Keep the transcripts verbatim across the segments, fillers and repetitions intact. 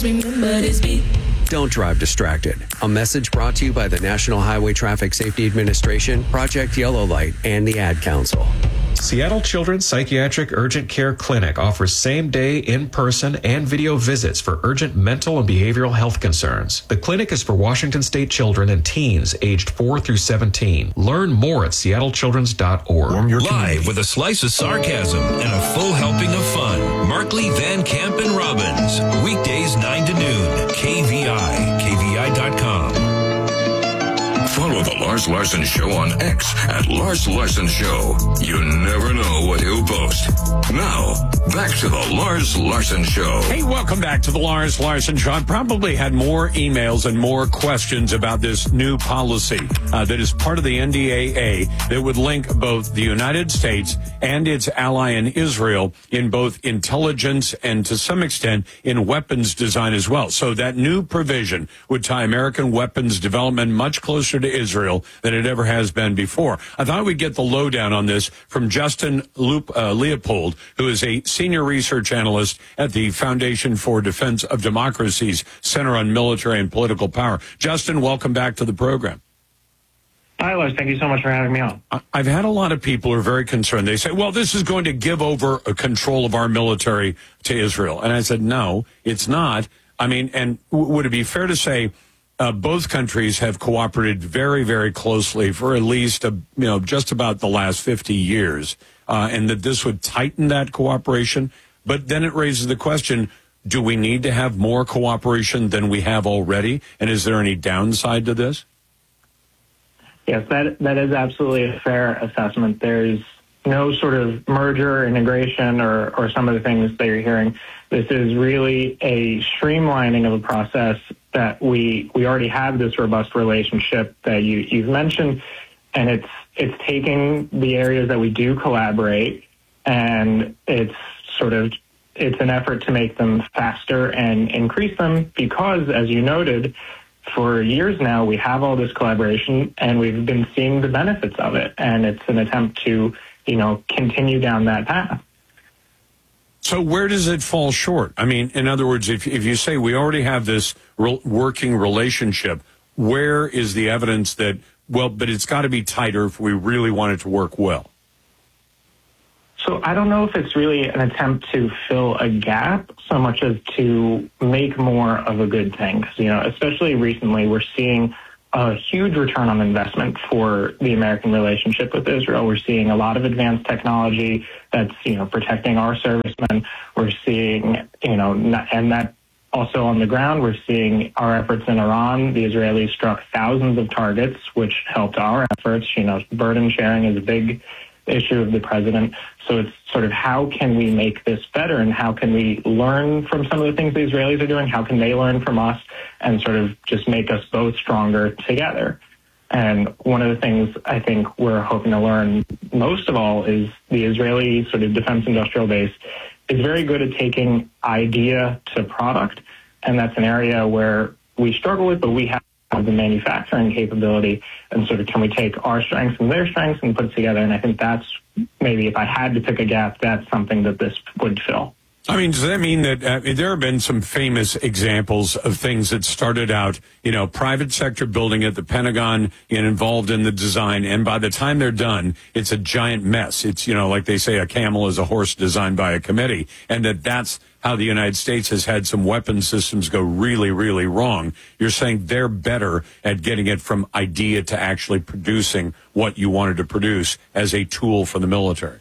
Don't drive distracted. A message brought to you by the National Highway Traffic Safety Administration, Project Yellow Light, and the Ad Council. Seattle Children's Psychiatric Urgent Care Clinic offers same-day, in-person, and video visits for urgent mental and behavioral health concerns. The clinic is for Washington State children and teens aged four through seventeen. Learn more at seattle children's dot org. Live with a slice of sarcasm and a full helping of fun. Markley, Van Camp, and Robbins. Weekdays nine to noon. K V I. K V I dot com. Follow The Lars Larson Show on X at Lars Larson Show. You never know what he'll post. Now, back to The Lars Larson Show. Hey, welcome back to The Lars Larson Show. I probably had more emails and more questions about this new policy uh, that is part of the N D A A that would link both the United States and its ally in Israel in both intelligence and, to some extent, in weapons design as well. So that new provision would tie American weapons development much closer to Israel than it ever has been before. I thought we'd get the lowdown on this from Justin Loop, uh, Leopold, who is a senior research analyst at the Foundation for Defense of Democracy's Center on Military and Political Power. Justin, welcome back to the program. Hi, Lars. Thank you so much for having me on. I've had a lot of people who are very concerned. They say, well, this is going to give over control of our military to Israel. And I said, no, it's not. I mean, and w- would it be fair to say uh, both countries have cooperated very, very closely for at least, a, you know, just about the last fifty years, uh, and that this would tighten that cooperation? But then it raises the question, do we need to have more cooperation than we have already? And is there any downside to this? Yes, that that is absolutely a fair assessment. There's no sort of merger, integration, or, or some of the things that you're hearing. This is really a streamlining of a process that we we already have this robust relationship that you, you've mentioned, and it's it's taking the areas that we do collaborate, and it's sort of it's an effort to make them faster and increase them because, as you noted, for years now, we have all this collaboration and we've been seeing the benefits of it. And it's an attempt to, you know, continue down that path. So where does it fall short? I mean, in other words, if, if you say we already have this re- working relationship, where is the evidence that, well, but it's got to be tighter if we really want it to work well? So I don't know if it's really an attempt to fill a gap so much as to make more of a good thing. 'Cause, you know, especially recently, we're seeing a huge return on investment for the American relationship with Israel. We're seeing a lot of advanced technology that's, you know, protecting our servicemen. We're seeing, you know, and that also on the ground, we're seeing our efforts in Iran. The Israelis struck thousands of targets, which helped our efforts. You know, burden sharing is a big issue of the president. So it's sort of how can we make this better and how can we learn from some of the things the Israelis are doing? How can they learn from us and sort of just make us both stronger together? And one of the things I think we're hoping to learn most of all is the Israeli sort of defense industrial base is very good at taking idea to product. And that's an area where we struggle with, but we have the manufacturing capability, and sort of can we take our strengths and their strengths and put it together? And I think that's maybe if I had to pick a gap, that's something that this would fill. I mean, does that mean that uh, there have been some famous examples of things that started out, you know, private sector building at the Pentagon and involved in the design, and by the time they're done, it's a giant mess. It's, you know, like they say, a camel is a horse designed by a committee, and that that's how the United States has had some weapon systems go really, really wrong. You're saying they're better at getting it from idea to actually producing what you wanted to produce as a tool for the military.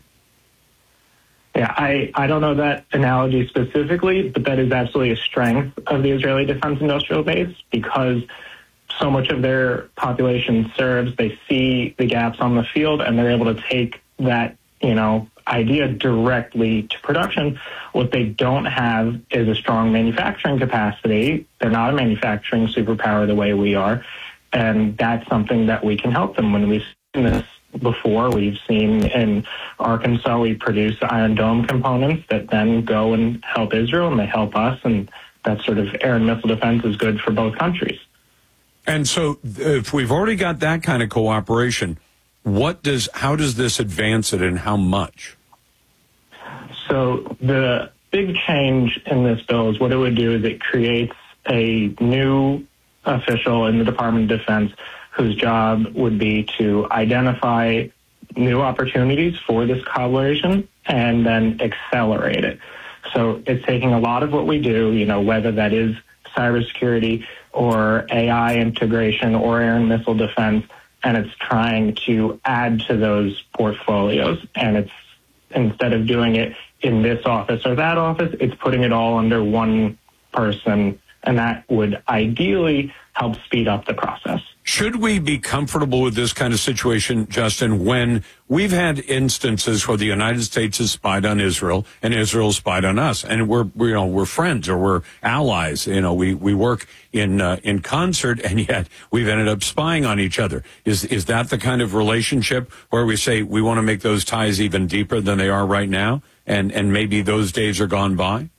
Yeah, I, I don't know that analogy specifically, but that is absolutely a strength of the Israeli defense industrial base because so much of their population serves, they see the gaps on the field, and they're able to take that, you know, idea directly to production. What they don't have is a strong manufacturing capacity. They're not a manufacturing superpower the way we are, and that's something that we can help them. When we've seen this before, we've seen in Arkansas, we produce Iron Dome components that then go and help Israel, and they help us, and that sort of air and missile defense is good for both countries. And so if we've already got that kind of cooperation, what does, how does this advance it and how much? So the big change in this bill is what it would do is it creates a new official in the Department of Defense whose job would be to identify new opportunities for this collaboration and then accelerate it. So it's taking a lot of what we do, you know, whether that is cybersecurity or A I integration or air and missile defense, and it's trying to add to those portfolios. And it's, instead of doing it in this office or that office, it's putting it all under one person, and that would ideally help speed up the process. Should we be comfortable with this kind of situation, Justin, when we've had instances where the United States has spied on Israel and Israel spied on us, and we're, we're you know we're friends or we're allies, you know we we work in uh, in concert, and yet we've ended up spying on each other. Is is that the kind of relationship where we say we want to make those ties even deeper than they are right now, and and maybe those days are gone by?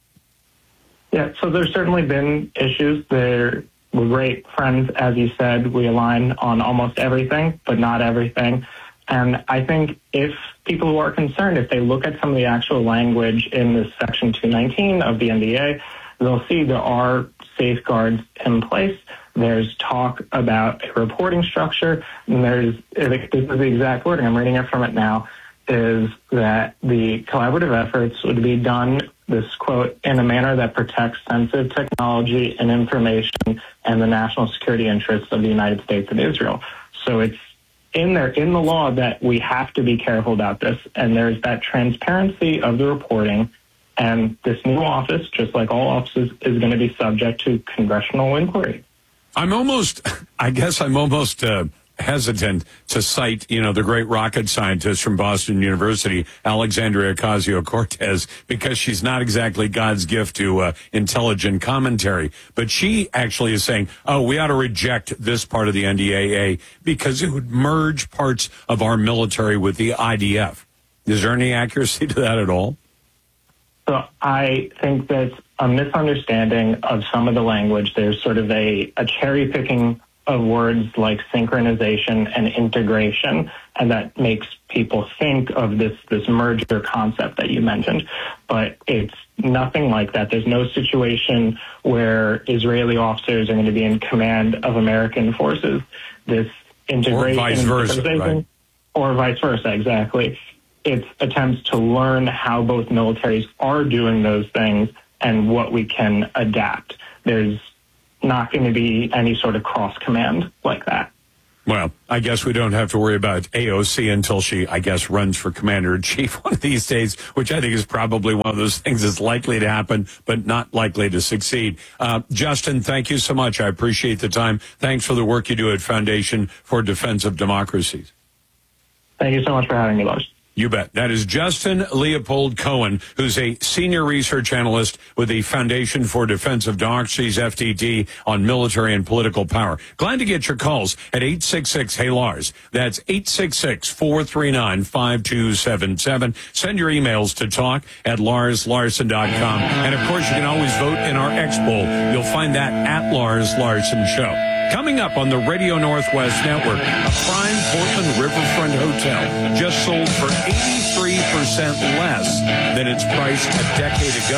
Yeah, so there's certainly been issues there. We're great friends, as you said. We align on almost everything, but not everything. And I think if people who are concerned, if they look at some of the actual language in this Section two nineteen of the N D A, they'll see there are safeguards in place. There's talk about a reporting structure, and there's, this is the exact wording, I'm reading it from it now, is that the collaborative efforts would be done, this quote, in a manner that protects sensitive technology and information and the national security interests of the United States and Israel. So it's in there, in the law, that we have to be careful about this. And there's that transparency of the reporting. And this new office, just like all offices, is going to be subject to congressional inquiry. I'm almost, I guess I'm almost uh, hesitant to cite, you know, the great rocket scientist from Boston University, Alexandria Ocasio-Cortez, because she's not exactly God's gift to uh, intelligent commentary. But she actually is saying, oh, we ought to reject this part of the N D A A because it would merge parts of our military with the I D F. Is there any accuracy to that at all? So I think that's a misunderstanding of some of the language. There's sort of a, a cherry picking of words like synchronization and integration, and that makes people think of this, this merger concept that you mentioned. But it's nothing like that. There's no situation where Israeli officers are going to be in command of American forces. This integration... Or vice versa, right? Or vice versa, exactly. It's attempts to learn how both militaries are doing those things and what we can adapt. There's not going to be any sort of cross-command like that. Well, I guess we don't have to worry about A O C until she, I guess, runs for commander-in-chief one of these days, which I think is probably one of those things that's likely to happen, but not likely to succeed. Uh, Justin, thank you so much. I appreciate the time. Thanks for the work you do at Foundation for Defense of Democracies. Thank you so much for having me, Lars. You bet. That is Justin Leopold Cohen, who's a senior research analyst with the Foundation for Defense of Democracies, F D D, on military and political power. Glad to get your calls at eight six six, Hey Lars. That's eight six six, four three nine, five two seven seven. Send your emails to talk at lars larson dot com. And, of course, you can always vote in our X poll. You'll find that at Lars Larson Show. Coming up on the Radio Northwest Network, a prime Portland Riverfront hotel just sold for eighty-three percent less than its price a decade ago.